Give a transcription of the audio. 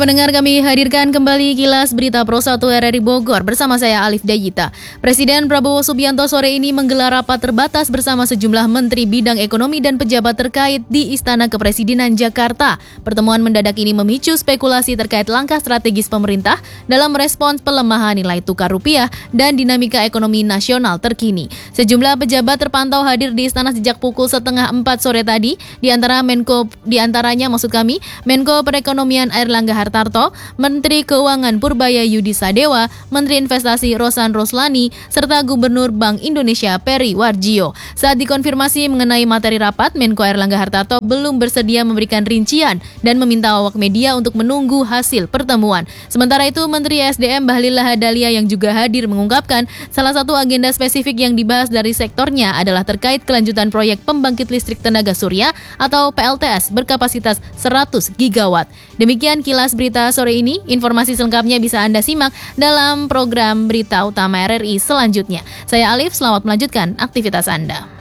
Pendengar, kami hadirkan kembali kilas berita Pro 1 RRI Bogor bersama saya Alif Dayita. Presiden Prabowo Subianto sore ini menggelar rapat terbatas bersama sejumlah menteri bidang ekonomi dan pejabat terkait di Istana Kepresidenan Jakarta. Pertemuan mendadak ini memicu spekulasi terkait langkah strategis pemerintah dalam merespons pelemahan nilai tukar rupiah dan dinamika ekonomi nasional terkini. Sejumlah pejabat terpantau hadir di istana sejak pukul 3:30 sore tadi, diantaranya Menko Perekonomian Airlangga Hartarto, Menteri Keuangan Purbaya Yudi Sadewa, Menteri Investasi Rosan Roslani, serta Gubernur Bank Indonesia Peri Warjio. Saat dikonfirmasi mengenai materi rapat, Menko Airlangga Hartarto belum bersedia memberikan rincian dan meminta awak media untuk menunggu hasil pertemuan. Sementara itu, Menteri SDM Bahlil Lahadalia yang juga hadir mengungkapkan salah satu agenda spesifik yang dibahas dari sektornya adalah terkait kelanjutan proyek pembangkit listrik tenaga surya atau PLTS berkapasitas 100 gigawatt. Demikian kilas berita sore ini. Informasi selengkapnya bisa Anda simak dalam program Berita Utama RRI selanjutnya. Saya Alif, selamat melanjutkan aktivitas Anda.